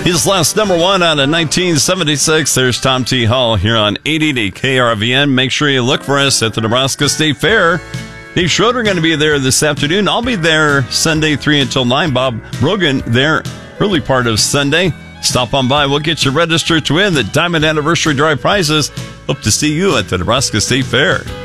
His last number one out of 1976. There's Tom T. Hall here on 80 KRVN. Make sure you look for us at the Nebraska State Fair. Dave Schroeder going to be there this afternoon. I'll be there Sunday 3 until 9. Bob Brogan there early part of Sunday. Stop on by. We'll get you registered to win the Diamond Anniversary Drive prizes. Hope to see you at the Nebraska State Fair.